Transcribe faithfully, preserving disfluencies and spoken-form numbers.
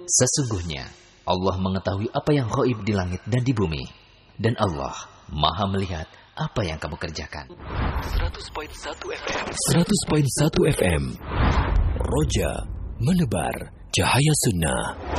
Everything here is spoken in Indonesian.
Sesungguhnya Allah mengetahui apa yang gaib di langit dan di bumi, dan Allah Maha melihat apa yang kamu kerjakan. seratus koma satu F M seratus koma satu F M Roja menebar cahaya sunnah.